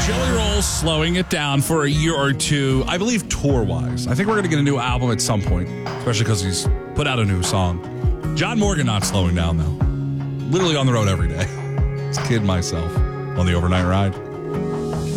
Jelly Roll slowing it down for a year or two, I believe tour-wise. I think we're going to get a new album at some point, especially because he's put out a new song. John Morgan not slowing down, though. Literally on the road every day. It's a kid myself on the Overnight Ride.